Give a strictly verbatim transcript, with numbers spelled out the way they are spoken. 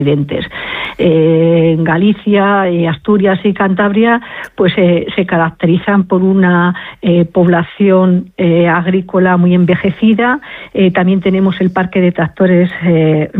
residentes. Eh, en Galicia, eh, Asturias y Cantabria pues eh, se caracterizan por una eh, población eh, agrícola muy envejecida. Eh, también tenemos el parque de tractores eh,